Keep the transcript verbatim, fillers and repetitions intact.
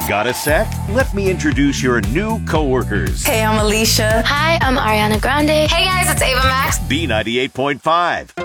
Got a sec? Let me introduce your new coworkers. Hey, I'm Alicia. Hi, I'm Ariana Grande. Hey guys, it's Ava Max. B ninety-eight point five.